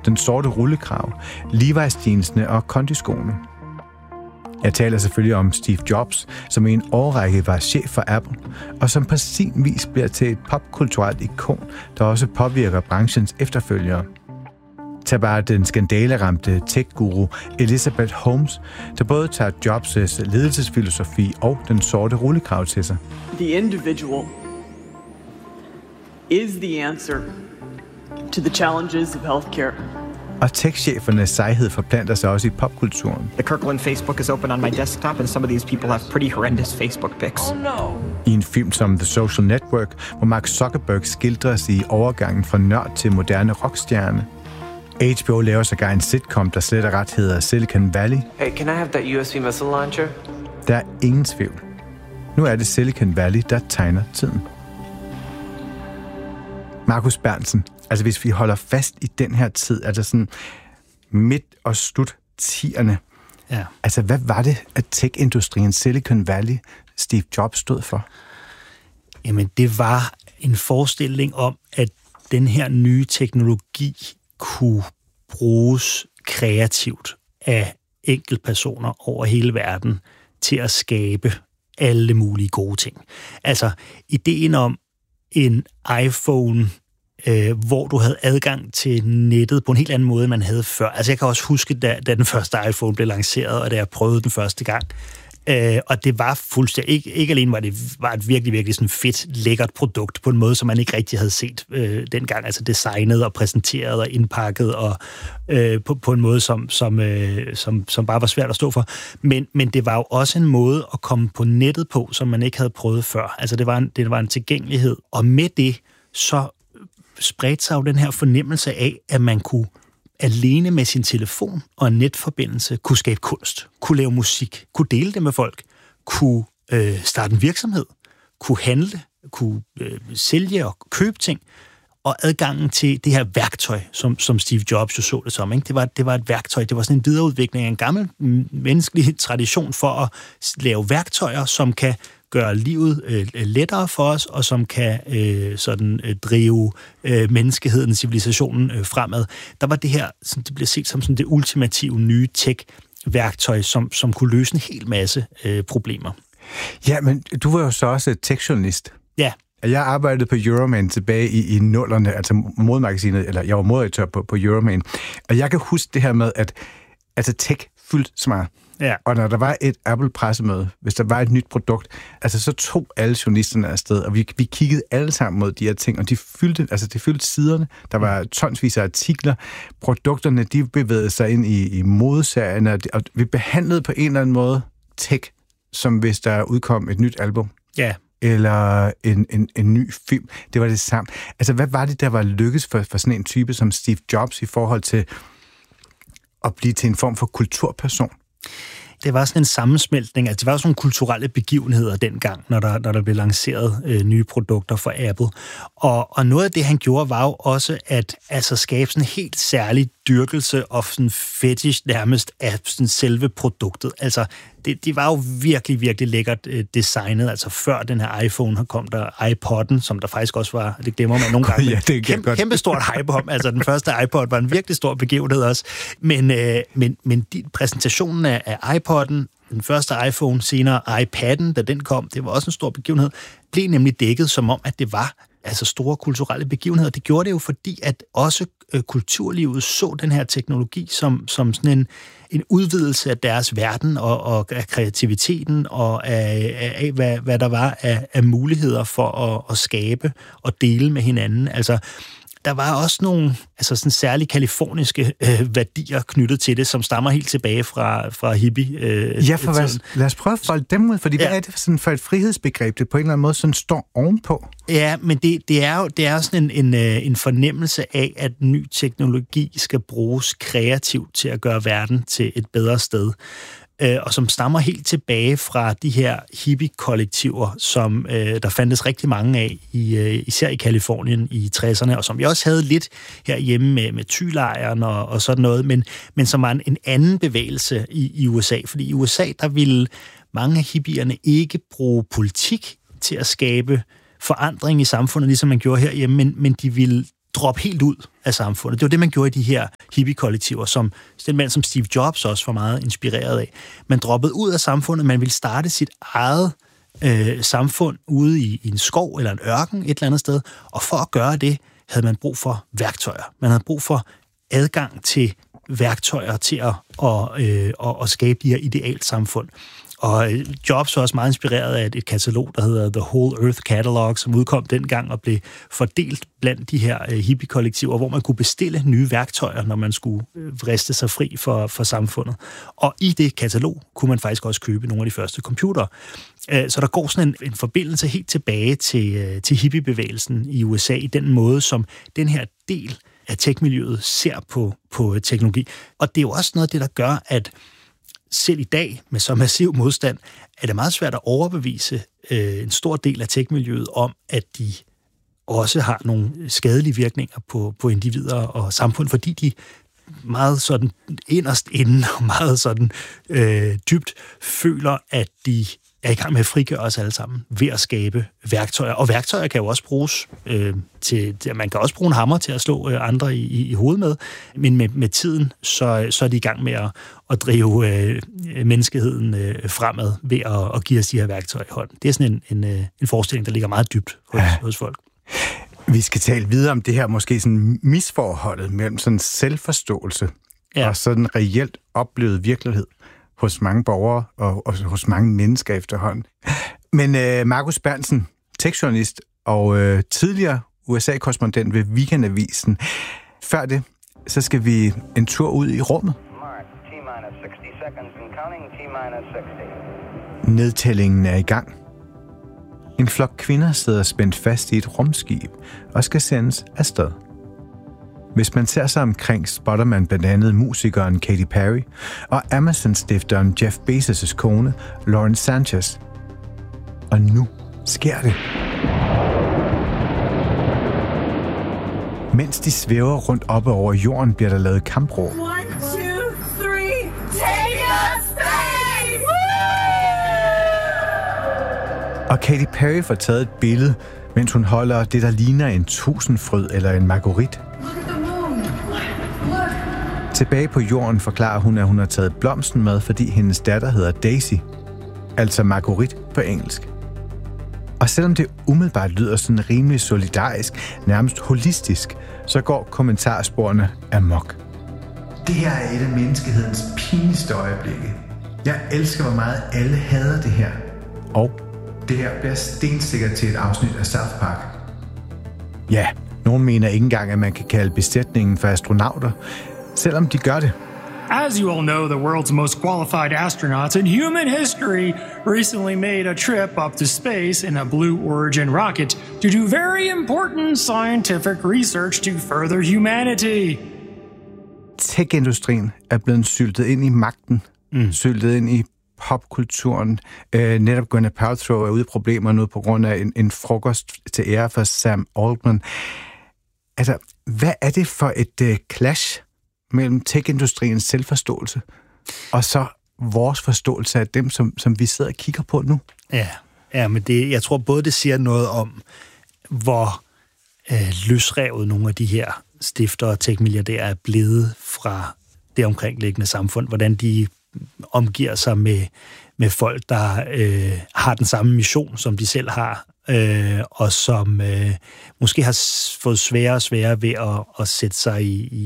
den sorte rullekrav, Levi's jeansene og kondiskoene. Jeg taler selvfølgelig om Steve Jobs, som i en årrække var chef for Apple, og som på sin vis bliver til et popkulturelt ikon, der også påvirker branchens efterfølgere. Tag bare den skandaleramte tech-guru Elizabeth Holmes, der både tager Jobs' ledelsesfilosofi og den sorte rullekrav til sig. The individual is the answer to the challenges of healthcare. Og tech-chefernes sejhed forplanter sig også i popkulturen. The Kirkland Facebook is open on my desktop, and some of these people have pretty horrendous Facebook pics. Oh no! I en film som The Social Network, hvor Mark Zuckerberg skildres i overgangen fra nørd til moderne rockstjerne. HBO laver sågar en sitcom, der slet og ret hedder Silicon Valley. Hey, can I have that USB missile launcher? Der er ingen tvivl. Nu er det Silicon Valley, der tegner tiden. Markus Berntsen, altså hvis vi holder fast i den her tid, altså sådan midt og slut 10'erne, ja. Altså hvad var det, at tech-industrien Silicon Valley, Steve Jobs stod for? Jamen det var en forestilling om, at den her nye teknologi kunne bruges kreativt af enkeltpersoner over hele verden til at skabe alle mulige gode ting. Altså ideen om en iPhone, hvor du havde adgang til nettet på en helt anden måde, end man havde før. Altså jeg kan også huske, da den første iPhone blev lanceret, og da jeg prøvede den første gang. Og det var fuldstændig, ikke alene var et virkelig, virkelig sådan fedt, lækkert produkt på en måde, som man ikke rigtig havde set dengang. Altså designet og præsenteret og indpakket og på en måde, som bare var svært at stå for. Men det var jo også en måde at komme på nettet på, som man ikke havde prøvet før. Altså det var en tilgængelighed. Og med det, så spredte sig jo den her fornemmelse af, at man kunne alene med sin telefon og en netforbindelse kunne skabe kunst, kunne lave musik, kunne dele det med folk, kunne starte en virksomhed, kunne handle, kunne sælge og købe ting, og adgangen til det her værktøj, som Steve Jobs jo så det som. Ikke? Det var et værktøj, det var sådan en videreudvikling af en gammel menneskelig tradition for at lave værktøjer, som kan gøre livet lettere for os, og som kan drive menneskeheden, civilisationen fremad. Der var det her, som det bliver set som sådan det ultimative nye tech-værktøj, som kunne løse en hel masse problemer. Ja, men du var jo så også tech-journalist. Ja. Jeg arbejdede på Euroman tilbage i nullerne, altså modemagasinet, eller jeg var moderedaktør på Euroman, og jeg kan huske det her med, at altså tech fyldte så meget. Ja. Og når der var et Apple-pressemøde, hvis der var et nyt produkt, altså så tog alle journalisterne afsted, og vi kiggede alle sammen mod de her ting, og de fyldte siderne. Der var tonsvis af artikler. Produkterne, de bevægede sig ind i modeserierne, og vi behandlede på en eller anden måde tech, som hvis der udkom et nyt album. Ja. Eller en ny film. Det var det samme. Altså, hvad var det, der var lykkes for sådan en type som Steve Jobs i forhold til at blive til en form for kulturperson? Det var sådan en sammensmeltning. Altså, det var sådan nogle kulturelle begivenheder dengang, når der blev lanceret nye produkter for Apple. Og noget af det, han gjorde, var jo også at skabe sådan en helt særlig dyrkelse og sådan fetish nærmest af sådan selve produktet. Altså, det var jo virkelig, virkelig lækkert designet. Altså, før den her iPhone kom der iPod'en, som der faktisk også var, det glemmer man nogle gange. Ja, det er kæmpe stort hype om. Altså, den første iPod var en virkelig stor begivenhed også. Men præsentationen af iPod'en, den første iPhone, senere iPad'en, da den kom, det var også en stor begivenhed, blev nemlig dækket som om, at det var altså store kulturelle begivenheder. Det gjorde det jo, fordi at også kulturlivet så den her teknologi som sådan en udvidelse af deres verden og af kreativiteten og af hvad der var af muligheder for at skabe og dele med hinanden. Altså, der var også nogle sådan særlige kaliforniske værdier knyttet til det, som stammer helt tilbage fra hippie. Lad os prøve at folde dem ud, fordi hvad er det sådan for et frihedsbegreb, det på en eller anden måde sådan står ovenpå? Ja, men det er sådan en fornemmelse af, at ny teknologi skal bruges kreativt til at gøre verden til et bedre sted. Og som stammer helt tilbage fra de her hippie-kollektiver, som der fandtes rigtig mange af, især i Kalifornien i 60'erne, og som vi også havde lidt herhjemme med Thylejren og sådan noget, men som var en anden bevægelse i USA. Fordi i USA, der ville mange af hippierne ikke bruge politik til at skabe forandring i samfundet, ligesom man gjorde herhjemme, men de ville droppe helt ud af samfundet. Det var det, man gjorde i de her hippie-kollektiver, som den mand som Steve Jobs også var meget inspireret af. Man droppede ud af samfundet, man ville starte sit eget samfund ude i en skov eller en ørken et eller andet sted, og for at gøre det, havde man brug for værktøjer. Man havde brug for adgang til værktøjer til at skabe de her idealsamfund. Og Jobs var også meget inspireret af et katalog, der hedder The Whole Earth Catalog, som udkom dengang og blev fordelt blandt de her hippie-kollektiver, hvor man kunne bestille nye værktøjer, når man skulle vriste sig fri for samfundet. Og i det katalog kunne man faktisk også købe nogle af de første computere. Så der går sådan en forbindelse helt tilbage til hippiebevægelsen i USA i den måde, som den her del af tech-miljøet ser på teknologi. Og det er jo også noget af det, der gør, at selv i dag, med så massiv modstand, er det meget svært at overbevise en stor del af tech-miljøet om, at de også har nogle skadelige virkninger på individer og samfund, fordi de meget sådan inderst inde og meget sådan dybt føler, at de er i gang med at frigøre os alle sammen ved at skabe værktøjer. Og værktøjer kan jo også bruges man kan også bruge en hammer til at slå andre i hovedet med, men med tiden, så er de i gang med at drive menneskeheden fremad ved at give os de her værktøjer i hånden. Det er sådan en forestilling, der ligger meget dybt hos folk. Vi skal tale videre om det her, måske sådan misforholdet mellem sådan selvforståelse og sådan reelt oplevet virkelighed hos mange borgere og hos mange mennesker efterhånden. Men Markus Berntsen, tech-journalist og tidligere USA-korrespondent ved Weekendavisen. Før det, så skal vi en tur ud i rummet. Nedtællingen er i gang. En flok kvinder sidder spændt fast i et rumskib og skal sendes afsted. Hvis man ser sig omkring, spotter man blandt andet musikeren Katy Perry og Amazon-stifteren Jeff Bezos' kone, Lauren Sanchez. Og nu sker det. Mens de svæver rundt oppe over jorden, bliver der lavet kampråb. 1, 2, 3, take us space! Og Katy Perry får taget et billede, mens hun holder det, der ligner en tusindfryd eller en marguerit. Tilbage på jorden forklarer hun, at hun har taget blomsten med, fordi hendes datter hedder Daisy, altså marguerit på engelsk. Og selvom det umiddelbart lyder sådan rimelig solidarisk, nærmest holistisk, så går kommentarsporene amok. Det her er et af menneskehedens pinligste øjeblikke. Jeg elsker, hvor meget alle hader det her. Og det her bliver stensikkert til et afsnit af South Park. Ja, nogen mener ikke engang, at man kan kalde besætningen for astronauter, selvom de gør det. As you all know, the world's most qualified astronauts in human history recently made a trip up to space in a Blue Origin rocket to do very important scientific research to further humanity. Tech-industrien er blevet syltet ind i magten, syltet ind i popkulturen. Netop Gwyneth Paltrow er ude i problemer nu på grund af en frokost til ære for Sam Altman. Altså, hvad er det for et clash mellem tech-industriens selvforståelse og så vores forståelse af dem, som vi sidder og kigger på nu? Ja, men jeg tror både det siger noget om, hvor løsrevet nogle af de her stiftere og tech-milliardærer er blevet fra det omkringliggende samfund, hvordan de omgiver sig med folk, der har den samme mission, som de selv har, og som måske har fået sværere og sværere ved at sætte sig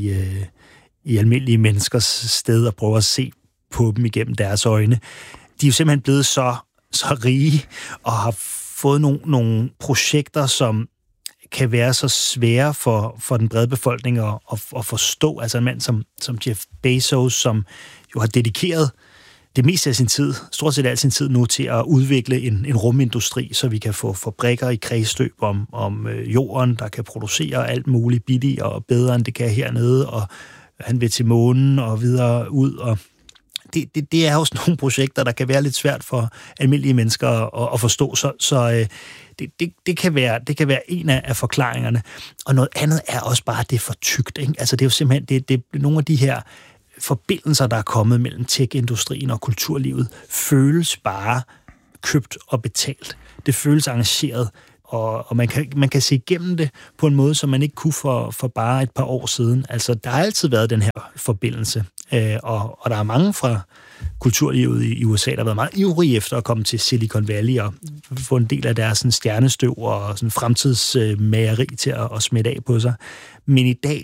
i almindelige menneskers sted og prøve at se på dem igennem deres øjne. De er jo simpelthen blevet så rige og har fået nogle projekter, som kan være så svære for den brede befolkning at forstå. Altså en mand som Jeff Bezos, som jo har dedikeret det meste af sin tid, stort set al sin tid nu, til at udvikle en rumindustri, så vi kan få fabrikker i kredsløb om jorden, der kan producere alt muligt billigere og bedre, end det kan hernede, og han vil til månen og videre ud, og det er jo sådan nogle projekter, der kan være lidt svært for almindelige mennesker at forstå, så det kan være en af forklaringerne. Og noget andet er også bare, det er for tykt, ikke? Altså det er jo simpelthen, det er nogle af de her forbindelser, der er kommet mellem tech-industrien og kulturlivet, føles bare købt og betalt. Det føles arrangeret, og man kan se igennem det på en måde, som man ikke kunne for bare et par år siden. Altså, der har altid været den her forbindelse, og der er mange fra kulturlivet i USA, der har været meget ivrige efter at komme til Silicon Valley og få en del af deres sådan, stjernestøv og sådan, fremtidsmageri til at smitte af på sig. Men i dag,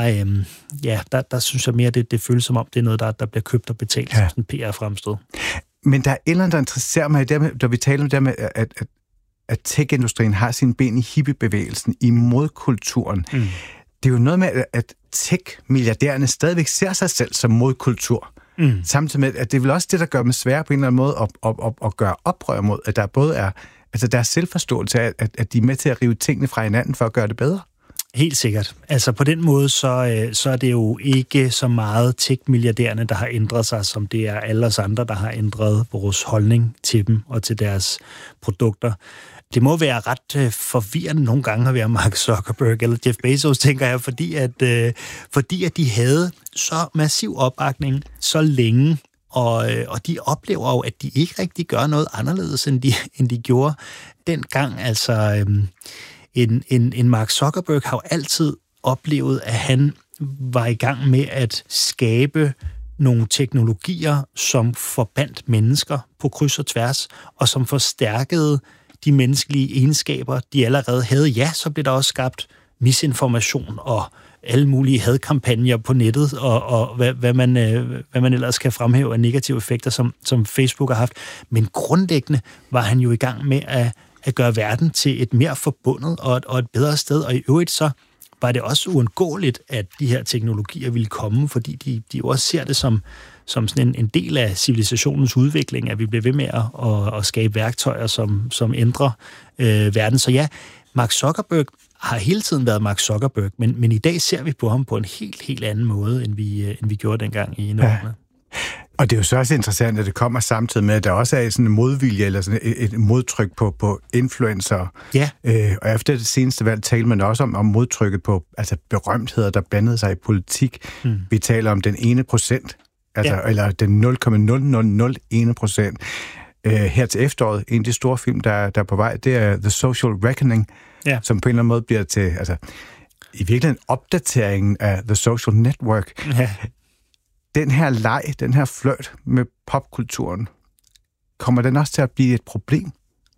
der synes jeg mere, det føles som om, det er noget, der bliver købt og betalt som sådan PR-fremstød. Men der er et eller andet, der interesserer mig, da vi taler om det med, at tech-industrien har sine ben i hippiebevægelsen, i modkulturen. Mm. Det er jo noget med, at tech-milliardærerne stadigvæk ser sig selv som modkultur. Mm. Samtidig med, at det er vel også det, der gør dem svære på en eller anden måde at gøre oprør mod, at der både er, altså der er selvforståelse af, at de er med til at rive tingene fra hinanden for at gøre det bedre. Helt sikkert. Altså på den måde, så er det jo ikke så meget tech-milliardærerne, der har ændret sig, som det er alle os andre, der har ændret vores holdning til dem og til deres produkter. Det må være ret forvirrende nogle gange at være Mark Zuckerberg eller Jeff Bezos, tænker jeg, fordi at de havde så massiv opbakning så længe, og de oplever jo, at de ikke rigtig gør noget anderledes, end de gjorde dengang. Altså, en Mark Zuckerberg har jo altid oplevet, at han var i gang med at skabe nogle teknologier, som forbandt mennesker på kryds og tværs, og som forstærkede de menneskelige egenskaber, de allerede havde. Ja, så blev der også skabt misinformation og alle mulige hadkampagner på nettet, og hvad man ellers kan fremhæve af negative effekter, som Facebook har haft. Men grundlæggende var han jo i gang med at gøre verden til et mere forbundet og et bedre sted, og i øvrigt så var det også uundgåeligt, at de her teknologier ville komme, fordi de jo også ser det som sådan en del af civilisationens udvikling, at vi bliver ved med at skabe værktøjer, som ændrer verden. Så ja, Mark Zuckerberg har hele tiden været Mark Zuckerberg, men i dag ser vi på ham på en helt anden måde, end vi gjorde dengang i 90'erne. Ja. Og det er jo så også interessant, at det kommer samtidig med, at der også er sådan en modvilje eller sådan et modtryk på influencer. Ja. Og efter det seneste valg talte man også om modtrykket på altså berømtheder, der blandede sig i politik. Mm. Vi taler om den 1%, altså, eller den 0,0001%. Her til efteråret, en af de store film, der er på vej, det er The Social Reckoning, som på en eller anden måde bliver til, altså i virkeligheden opdateringen af The Social Network. Ja. Den her leg, den her flirt med popkulturen, kommer den også til at blive et problem?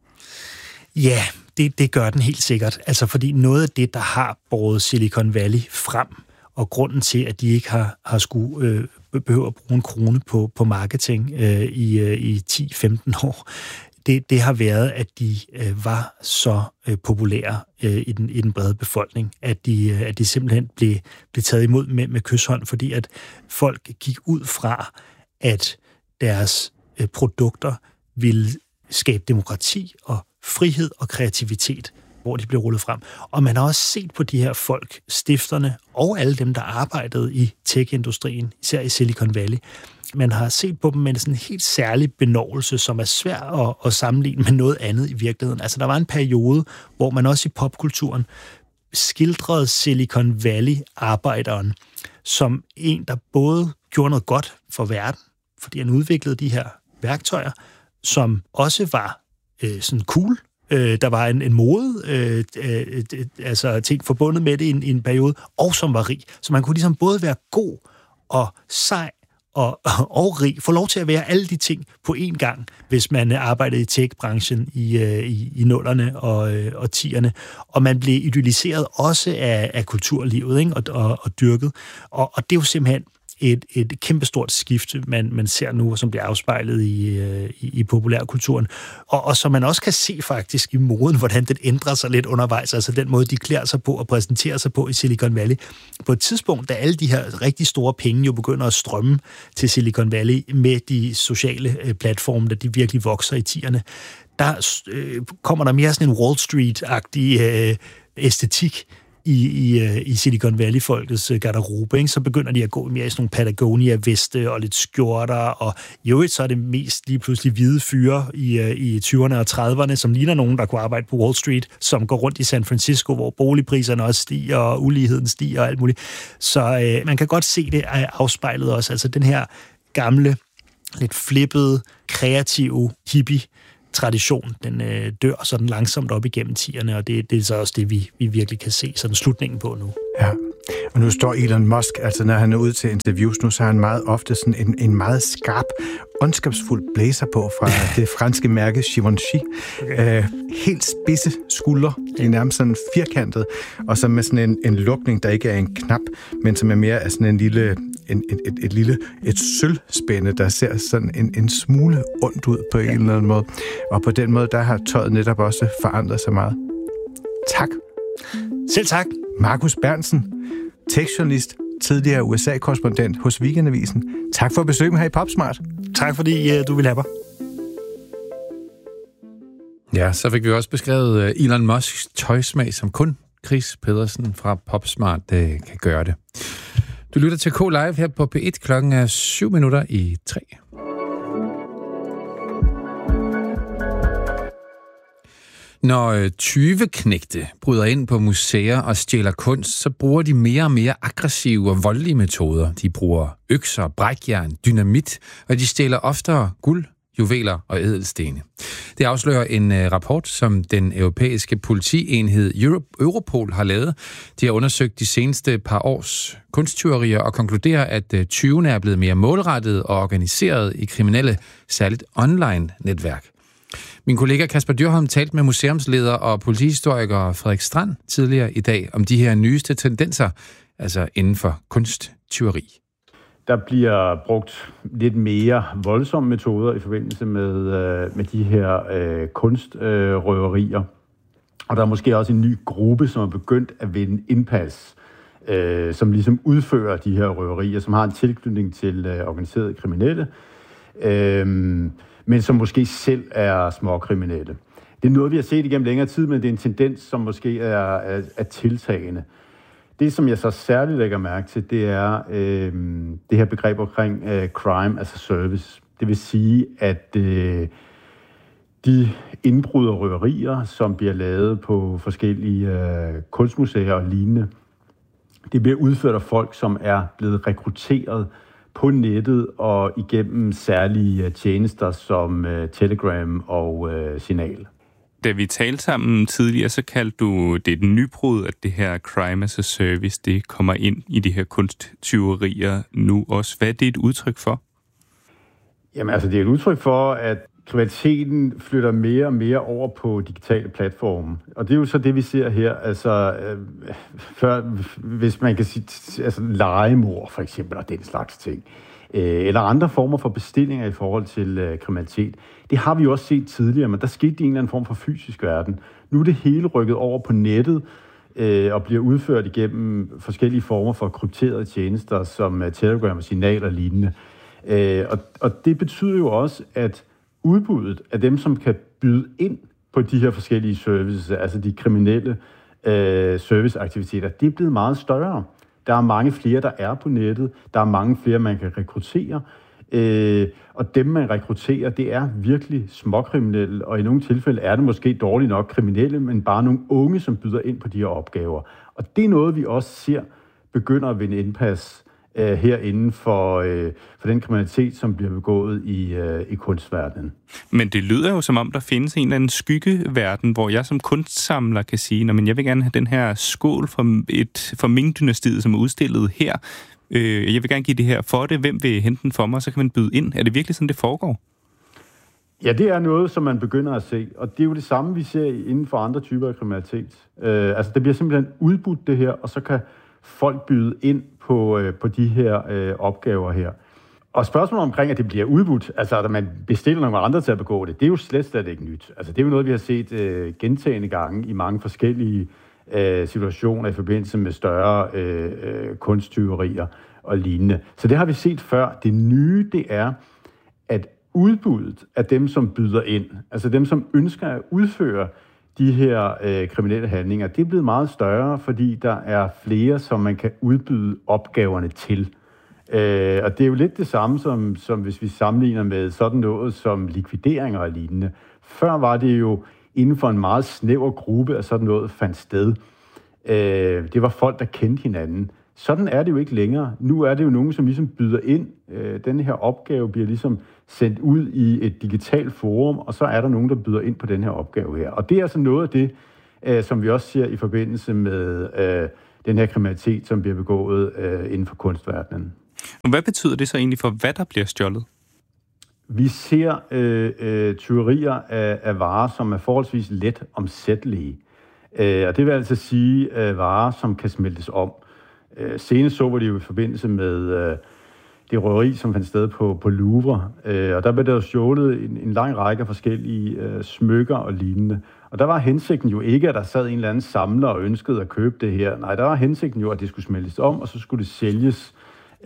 Ja, det gør den helt sikkert. Altså fordi noget af det, der har båret Silicon Valley frem, og grunden til, at de ikke har skulle behøve at bruge en krone på marketing i 10-15 år, det har været, at de var så populære i den brede befolkning, at de simpelthen blev taget imod med kysshånd, fordi at folk gik ud fra, at deres produkter ville skabe demokrati og frihed og kreativitet, hvor de blev rullet frem. Og man har også set på de her folk, stifterne og alle dem, der arbejdede i tech-industrien, især i Silicon Valley. Man har set på dem med en sådan helt særlig benovelse, som er svær at sammenligne med noget andet i virkeligheden. Altså, der var en periode, hvor man også i popkulturen skildrede Silicon Valley-arbejderen som en, der både gjorde noget godt for verden, fordi han udviklede de her værktøjer, som også var sådan cool. Der var en mode, altså ting forbundet med det i en periode, og som var rig. Så man kunne ligesom både være god og sej og rig, få lov til at være alle de ting på én gang, hvis man arbejdede i tech-branchen i 0'erne og 10'erne. Og man blev idealiseret også af kulturlivet, ikke? Og dyrket. Og det er jo simpelthen et kæmpestort skift, man ser nu, som bliver afspejlet i populærkulturen. Og som man også kan se faktisk i moden, hvordan den ændrer sig lidt undervejs, altså den måde, de klæder sig på og præsenterer sig på i Silicon Valley. På et tidspunkt, da alle de her rigtig store penge jo begynder at strømme til Silicon Valley med de sociale platforme, der de virkelig vokser i 10'erne, der kommer der mere sådan en Wall Street-agtig æstetik i Silicon Valley-folkets garderobe, ikke? Så begynder de at gå mere i sådan nogle Patagonia-veste og lidt skjorter, og i øvrigt så er det mest lige pludselig hvide fyre i 20'erne og 30'erne, som ligner nogen, der kunne arbejde på Wall Street, som går rundt i San Francisco, hvor boligpriserne også stiger, og uligheden stiger og alt muligt. Så man kan godt se det afspejlet også. Altså den her gamle, lidt flippede, kreative hippie, tradition, den dør sådan langsomt op igennem 10'erne, og det er så også det, vi virkelig kan se sådan slutningen på nu. Ja, og nu står Elon Musk, altså når han er ude til interviews nu, så har han meget ofte sådan en meget skarp, ondskabsfuld blazer på fra det franske mærke Givenchy. Okay. Helt spidse skuldre, det er nærmest sådan firkantet, og så med sådan en lukning, der ikke er en knap, men som er mere af sådan en lille, et sølvspænde, der ser sådan en smule ondt ud på en eller anden måde. Og på den måde, der har tøjet netop også forandret sig meget. Tak. Selv tak. Markus Berntsen, tekstjournalist, tidligere USA-korrespondent hos Weekendavisen. Tak for besøget her i PopSmart. Tak fordi du ville have mig. Ja, så fik vi også beskrevet Elon Musks tøjsmag, som kun Chris Pedersen fra PopSmart kan gøre det. Du lytter til K-Live her på P1. Klokken er 7:07. Når tyveknægte bryder ind på museer og stjæler kunst, så bruger de mere og mere aggressive og voldelige metoder. De bruger økser, brækjern, dynamit, og de stjæler oftere guld, juveler og ædelstene. Det afslører en rapport, som den europæiske politienhed Europol har lavet. De har undersøgt de seneste par års kunsttyverier og konkluderer, at tyvene er blevet mere målrettet og organiseret i kriminelle, særligt online-netværk. Min kollega Kasper Dyrholm talte med museumsleder og politihistoriker Frederik Strand tidligere i dag om de her nyeste tendenser, altså inden for kunsttyveri. Der bliver brugt lidt mere voldsomme metoder i forbindelse med de her kunstrøverier. Og der er måske også en ny gruppe, som er begyndt at vinde indpas, som ligesom udfører de her røverier, som har en tilknytning til organiserede kriminelle, men som måske selv er småkriminelle. Det er noget, vi har set igennem længere tid, men det er en tendens, som måske er tiltagende. Det, som jeg så særligt lægger mærke til, det er det her begreb omkring crime as a service. Det vil sige, at de indbrud og røverier, som bliver lavet på forskellige kunstmuseer og lignende, det bliver udført af folk, som er blevet rekrutteret på nettet og igennem særlige tjenester som Telegram og Signal. Da vi talte sammen tidligere, så kaldte du det et nybrud, at det her crime as a service, det kommer ind i de her kunsttyverier nu også. Hvad er det et udtryk for? Jamen altså, det er et udtryk for, at kriminaliteten flytter mere og mere over på digitale platforme. Og det er jo så det, vi ser her. Altså, hvis man kan sige, altså legemord for eksempel, og den slags ting, eller andre former for bestillinger i forhold til kriminalitet. Det har vi jo også set tidligere, men der skete en eller anden form for fysisk verden. Nu er det hele rykket over på nettet og bliver udført igennem forskellige former for krypterede tjenester, som Telegram og Signal og lignende. Og det betyder jo også, at udbuddet af dem, som kan byde ind på de her forskellige services, altså de kriminelle serviceaktiviteter, det er blevet meget større. Der er mange flere, der er på nettet. Der er mange flere, man kan rekruttere. Og dem, man rekrutterer, det er virkelig småkriminelle. Og i nogle tilfælde er det måske dårligt nok kriminelle, men bare nogle unge, som byder ind på de her opgaver. Og det er noget, vi også ser begynder at vinde indpas herinde for den kriminalitet, som bliver begået i kunstverdenen. Men det lyder jo som om, der findes en eller anden skyggeverden, hvor jeg som kunstsamler kan sige, men jeg vil gerne have den her skål fra Ming-dynastiet, som er udstillet her. Jeg vil gerne give det her for det. Hvem vil hente den for mig? Så kan man byde ind. Er det virkelig sådan, det foregår? Ja, det er noget, som man begynder at se. Og det er jo det samme, vi ser inden for andre typer af kriminalitet. Altså, det bliver simpelthen udbudt det her, og så kan folk byde ind på de her opgaver her. Og spørgsmålet omkring, at det bliver udbudt, altså at man bestiller nogle andre til at begå det, det er jo slet ikke nyt. Altså det er jo noget, vi har set gentagende gange i mange forskellige situationer i forbindelse med større kunsttyverier og lignende. Så det har vi set før. Det nye, det er, at udbuddet af dem, som byder ind, altså dem, som ønsker at udføre de her kriminelle handlinger, det er blevet meget større, fordi der er flere, som man kan udbyde opgaverne til. Og det er jo lidt det samme, som hvis vi sammenligner med sådan noget som likvideringer og lignende. Før var det jo inden for en meget snæver gruppe af sådan noget fandt sted. Det var folk, der kendte hinanden. Sådan er det jo ikke længere. Nu er det jo nogen, som ligesom byder ind. Denne her opgave bliver ligesom sendt ud i et digitalt forum, og så er der nogen, der byder ind på den her opgave her. Og det er altså noget af det, som vi også ser i forbindelse med den her kriminalitet, som bliver begået inden for kunstverdenen. Og hvad betyder det så egentlig for, hvad der bliver stjålet? Vi ser tyverier af varer, som er forholdsvis let omsættelige. Og det vil altså sige varer, som kan smeltes om. Senest så var det jo i forbindelse med det røveri, som fandt sted på Louvre. Og der blev der stjålet en lang række forskellige smykker og lignende. Og der var hensigten jo ikke, at der sad en eller anden samler og ønskede at købe det her. Nej, der var hensigten jo, at det skulle smeltes om, og så skulle det sælges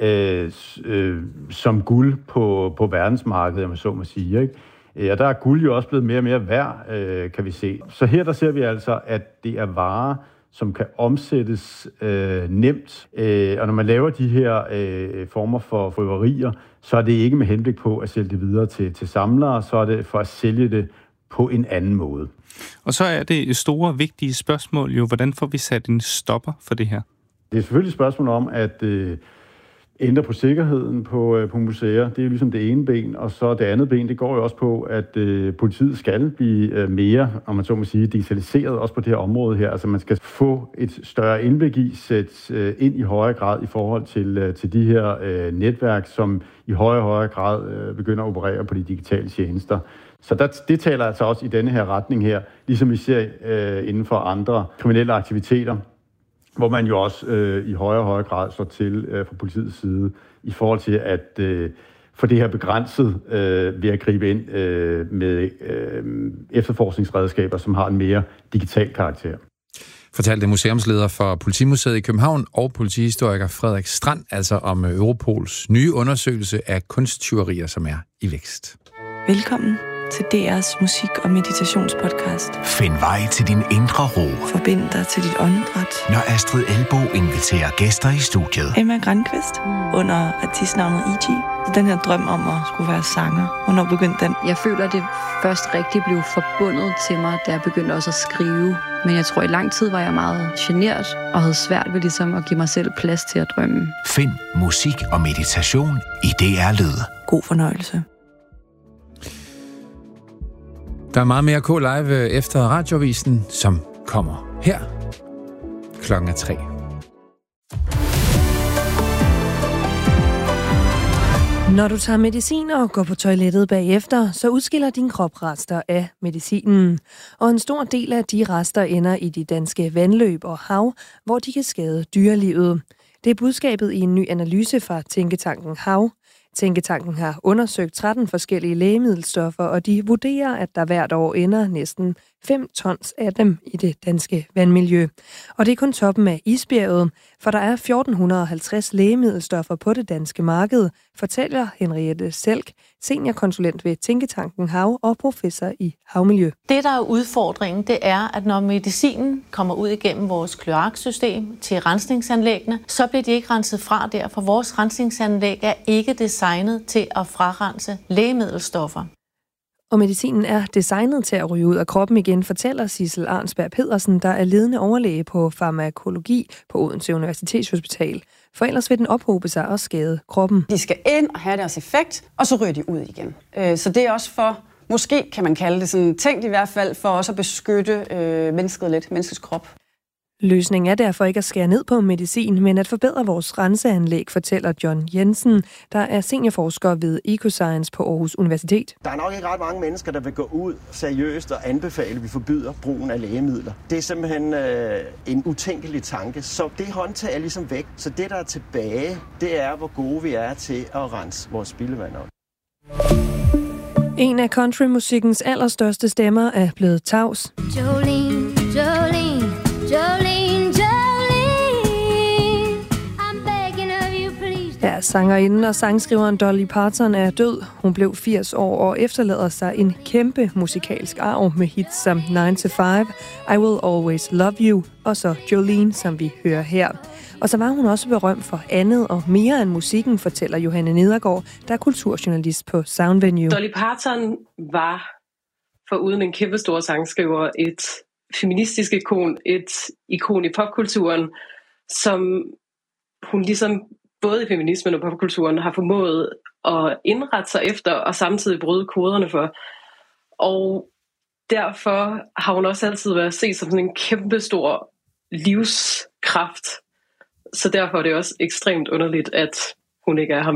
som guld på verdensmarkedet, om man så må sige, ikke? Og der er guld jo også blevet mere og mere værd, kan vi se. Så her der ser vi altså, at det er varer, som kan omsættes nemt. Og når man laver de her former for røverier, så er det ikke med henblik på at sælge det videre til samlere, så er det for at sælge det på en anden måde. Og så er det store, vigtige spørgsmål jo, hvordan får vi sat en stopper for det her? Det er selvfølgelig et spørgsmål om at ændre på sikkerheden på museer. Det er jo ligesom det ene ben, og så det andet ben, det går jo også på, at politiet skal blive mere, om man så må sige, digitaliseret også på det her område her. Altså man skal få et større indblik i, sætte ind i højere grad i forhold til de her netværk, som i højere grad begynder at operere på de digitale tjenester. Så det taler altså også i denne her retning her, ligesom vi ser inden for andre kriminelle aktiviteter, hvor man jo også i højere grad slår til fra politiets side i forhold til at få det her begrænset ved at gribe ind med efterforskningsredskaber, som har en mere digital karakter. Fortalte museumsleder for Politimuseet i København og politihistoriker Frederik Strand, altså om Europols nye undersøgelse af kunsttyverier, som er i vækst. Velkommen til DR's musik- og meditationspodcast. Find vej til din indre ro. Forbind dig til dit åndedræt. Når Astrid Elbo inviterer gæster i studiet. Emma Grandqvist under artistnavnet E.G. Den her drøm om at skulle være sanger. Hvornår begyndte den? Jeg føler, at det først rigtig blev forbundet til mig, da jeg begyndte også at skrive. Men jeg tror, i lang tid var jeg meget genert og havde svært ved ligesom at give mig selv plads til at drømme. Find musik og meditation i DR Lyd. God fornøjelse. Der er meget mere K-Live efter radiovisen, som kommer her klokken 3. Når du tager medicin og går på toilettet bagefter, så udskiller din krop rester af medicinen. Og en stor del af de rester ender i de danske vandløb og hav, hvor de kan skade dyrelivet. Det er budskabet i en ny analyse fra Tænketanken Hav. Tænketanken har undersøgt 13 forskellige lægemiddelstoffer, og de vurderer, at der hvert år ender næsten 5 tons af dem i det danske vandmiljø. Og det er kun toppen af isbjerget, for der er 1450 lægemiddelstoffer på det danske marked, fortæller Henriette Selk, seniorkonsulent ved Tænketanken Hav og professor i havmiljø. Det, der er udfordringen, det er, at når medicinen kommer ud igennem vores kloaksystem til rensningsanlæggene, så bliver de ikke renset fra der, for vores rensningsanlæg er ikke designet til at frarense lægemiddelstoffer. Og medicinen er designet til at ryge ud af kroppen igen, fortæller Sissel Arnsberg Pedersen, der er ledende overlæge på farmakologi på Odense Universitetshospital. For ellers vil den ophobe sig og skade kroppen. De skal ind og have deres effekt, og så ryger de ud igen. Så det er også for, måske kan man kalde det sådan tænkt i hvert fald, for også at beskytte mennesket lidt, menneskets krop. Løsningen er derfor ikke at skære ned på medicin, men at forbedre vores renseanlæg, fortæller John Jensen, der er seniorforsker ved Ecoscience på Aarhus Universitet. Der er nok ikke ret mange mennesker, der vil gå ud seriøst og anbefale, at vi forbyder brugen af lægemidler. Det er simpelthen en utænkelig tanke, så det håndtag er ligesom væk. Så det, der er tilbage, det er, hvor gode vi er til at rense vores spildevand op. En af countrymusikkens allerstørste stemmer er blevet tavs. Jolene, Jolene, Jolene, Jolene, I'm begging of you, please. Ja, sangerinden og sangskriveren Dolly Parton er død. Hun blev 80 år og efterlader sig en kæmpe musikalsk arv med hits som 9 to 5, I Will Always Love You og så Jolene, som vi hører her. Og så var hun også berømt for andet og mere end musikken, fortæller Johanne Nedergaard, der er kulturjournalist på Sound Venue. Dolly Parton var foruden en kæmpe stor sangskriver et feministisk ikon, et ikon i popkulturen, som hun ligesom både i feminismen og popkulturen har formået at indrette sig efter og samtidig bryde koderne for. Og derfor har hun også altid været set som sådan en kæmpestor livskraft. Så derfor er det også ekstremt underligt, at hun ikke er her